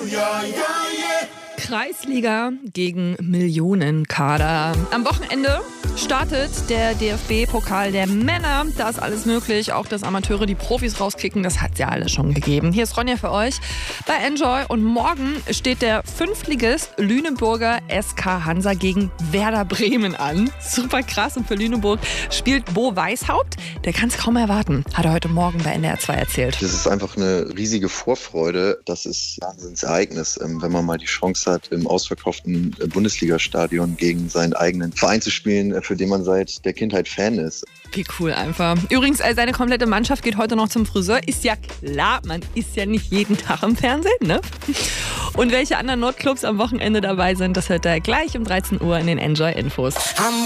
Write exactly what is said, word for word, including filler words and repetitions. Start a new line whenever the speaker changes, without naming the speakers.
Kreisliga gegen Millionenkader. Am Wochenende startet der D F B-Pokal der Männer. Da ist alles möglich. Auch dass Amateure die Profis rauskicken, das hat es ja alles schon gegeben. Hier ist Ronja für euch bei Enjoy. Und morgen steht der Fünftligist Lüneburger S K Hansa gegen Werder Bremen an. Super krass. Und für Lüneburg spielt Bo Weishaupt. Der kann es kaum erwarten, hat er heute Morgen bei N D R zwei erzählt.
Das ist einfach eine riesige Vorfreude. Das ist ein Wahnsinnsereignis, wenn man mal die Chance hat, im ausverkauften Bundesliga-Stadion gegen seinen eigenen Verein zu spielen, für den man seit der Kindheit Fan ist.
Wie cool einfach. Übrigens, seine komplette Mannschaft geht heute noch zum Friseur. Ist ja klar, man ist ja nicht jeden Tag im Fernsehen, ne? Und welche anderen Nordclubs am Wochenende dabei sind, das hört ihr gleich um dreizehn Uhr in den Enjoy-Infos.